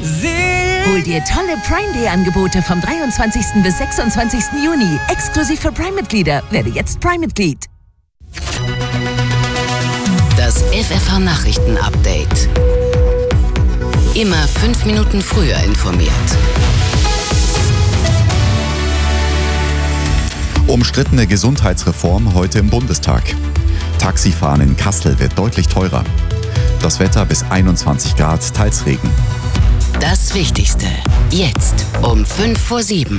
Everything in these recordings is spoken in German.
Hol dir tolle Prime Day Angebote vom 23. bis 26. Juni. Exklusiv für Prime-Mitglieder. Werde jetzt Prime-Mitglied. Das FFH Nachrichten Update. Immer 5 Minuten früher informiert. Umstrittene Gesundheitsreform heute im Bundestag. Taxifahren in Kassel wird deutlich teurer. Das Wetter bis 21 Grad, teils Regen. Das Wichtigste. Jetzt um 6:55.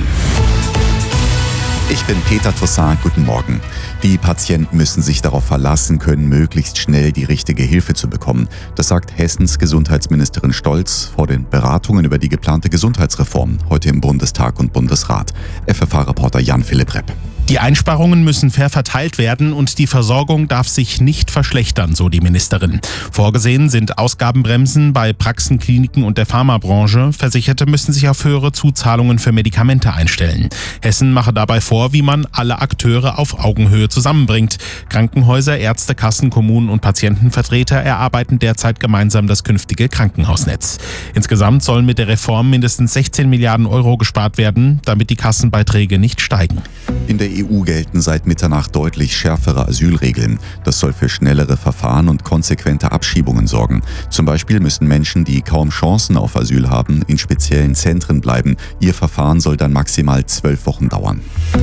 Ich bin Peter Toussaint, guten Morgen. Die Patienten müssen sich darauf verlassen können, möglichst schnell die richtige Hilfe zu bekommen. Das sagt Hessens Gesundheitsministerin Stolz vor den Beratungen über die geplante Gesundheitsreform heute im Bundestag und Bundesrat. FFH-Reporter Jan-Philipp Repp. Die Einsparungen müssen fair verteilt werden und die Versorgung darf sich nicht verschlechtern, so die Ministerin. Vorgesehen sind Ausgabenbremsen bei Praxen, Kliniken und der Pharmabranche. Versicherte müssen sich auf höhere Zuzahlungen für Medikamente einstellen. Hessen mache dabei vor, wie man alle Akteure auf Augenhöhe zusammenbringt. Krankenhäuser, Ärzte, Kassen, Kommunen und Patientenvertreter erarbeiten derzeit gemeinsam das künftige Krankenhausnetz. Insgesamt sollen mit der Reform mindestens 16 Milliarden Euro gespart werden, damit die Kassenbeiträge nicht steigen. In der EU gelten seit Mitternacht deutlich schärfere Asylregeln. Das soll für schnellere Verfahren und konsequente Abschiebungen sorgen. Zum Beispiel müssen Menschen, die kaum Chancen auf Asyl haben, in speziellen Zentren bleiben. Ihr Verfahren soll dann maximal 12 Wochen dauern.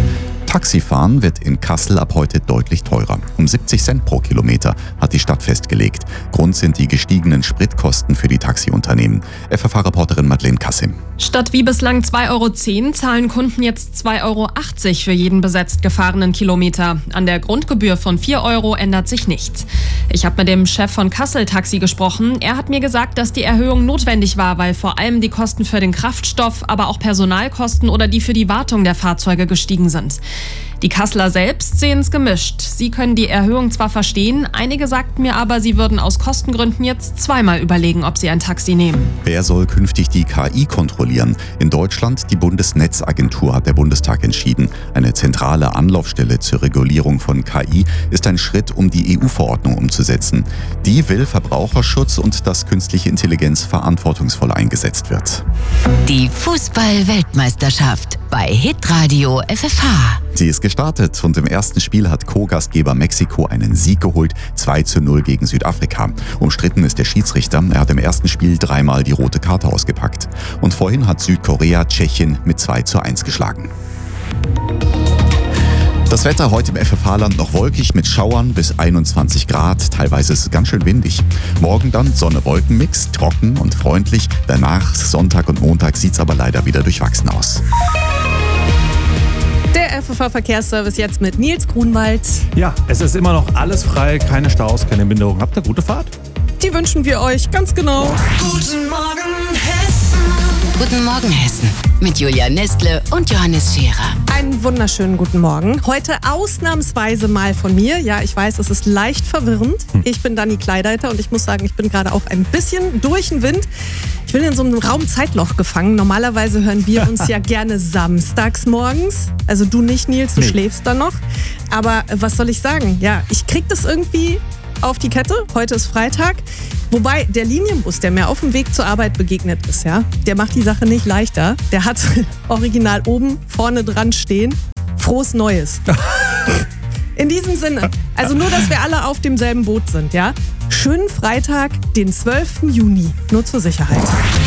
Taxifahren wird in Kassel ab heute deutlich teurer. Um 70 Cent pro Kilometer hat die Stadt festgelegt. Grund sind die gestiegenen Spritkosten für die Taxiunternehmen. FFH-Reporterin Madeleine Kassim. Statt wie bislang 2,10 € zahlen Kunden jetzt 2,80 € für jeden besetzt gefahrenen Kilometer. An der Grundgebühr von 4 € ändert sich nichts. Ich habe mit dem Chef von Kassel Taxi gesprochen. Er hat mir gesagt, dass die Erhöhung notwendig war, weil vor allem die Kosten für den Kraftstoff, aber auch Personalkosten oder die für die Wartung der Fahrzeuge gestiegen sind. Die Kasseler selbst sehen es gemischt. Sie können die Erhöhung zwar verstehen, einige sagten mir aber, sie würden aus Kostengründen jetzt zweimal überlegen, ob sie ein Taxi nehmen. Wer soll künftig die KI kontrollieren? In Deutschland die Bundesnetzagentur, hat der Bundestag entschieden. Eine zentrale Anlaufstelle zur Regulierung von KI ist ein Schritt, um die EU-Verordnung umzusetzen. Die will Verbraucherschutz und dass künstliche Intelligenz verantwortungsvoll eingesetzt wird. Die Fußball-Weltmeisterschaft bei Hitradio FFH. Sie ist gestartet und im ersten Spiel hat Co-Gastgeber Mexiko einen Sieg geholt, 2:0 gegen Südafrika. Umstritten ist der Schiedsrichter, er hat im ersten Spiel 3-mal die rote Karte ausgepackt. Und vorhin hat Südkorea Tschechien mit 2:1 geschlagen. Das Wetter heute im FFH-Land noch wolkig mit Schauern bis 21 Grad. Teilweise ist es ganz schön windig. Morgen dann Sonne-Wolken-Mix, trocken und freundlich. Danach, Sonntag und Montag, sieht es aber leider wieder durchwachsen aus. Der FFH-Verkehrsservice jetzt mit Nils Grunwald. Ja, es ist immer noch alles frei, keine Staus, keine Minderung. Habt eine gute Fahrt? Die wünschen wir euch, ganz genau. Guten Morgen, Hessen. Guten Morgen, Hessen. Mit Julia Nestle und Johannes Scherer. Einen wunderschönen guten Morgen. Heute ausnahmsweise mal von mir. Ja, ich weiß, es ist leicht verwirrend. Ich bin Dani Kleideiter und ich muss sagen, ich bin gerade auch ein bisschen durch den Wind. Ich bin in so einem Raumzeitloch gefangen. Normalerweise hören wir uns ja gerne samstags morgens. Also du nicht, Nils, du schläfst dann noch. Aber was soll ich sagen? Ja, ich krieg das irgendwie auf die Kette. Heute ist Freitag. Wobei der Linienbus, der mir auf dem Weg zur Arbeit begegnet ist, ja, der macht die Sache nicht leichter. Der hat original oben vorne dran stehen: Frohes Neues. In diesem Sinne, also nur, dass wir alle auf demselben Boot sind, ja. Schönen Freitag, den 12. Juni, nur zur Sicherheit.